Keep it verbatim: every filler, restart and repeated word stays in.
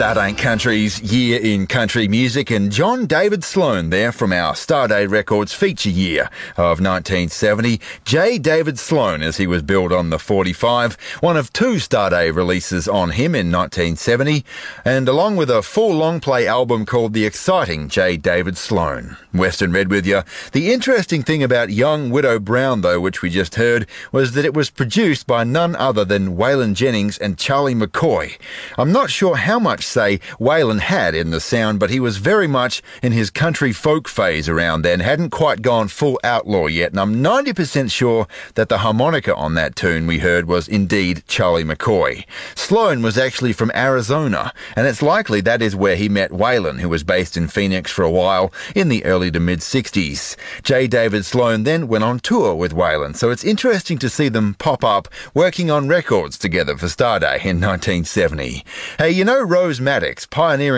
That Ain't Country's Year in Country Music, and John David Sloan there from our Starday Records feature year of nineteen seventy. J. David Sloan, as he was billed on the forty-five, one of two Starday releases on him in nineteen seventy, and along with a full long-play album called The Exciting J. David Sloan. Western Red with you. The interesting thing about Young Widow Brown, though, which we just heard, was that it was produced by none other than Waylon Jennings and Charlie McCoy. I'm not sure how much say Waylon had in the sound, but he was very much in his country folk phase around then, hadn't quite gone full outlaw yet, and I'm ninety percent sure that the harmonica on that tune we heard was indeed Charlie McCoy. Sloan was actually from Arizona, and it's likely that is where he met Waylon, who was based in Phoenix for a while in the early to mid-sixties. J. David Sloan then went on tour with Waylon, so it's interesting to see them pop up working on records together for Starday in nineteen seventy. Hey, you know Rose Maddox, pioneering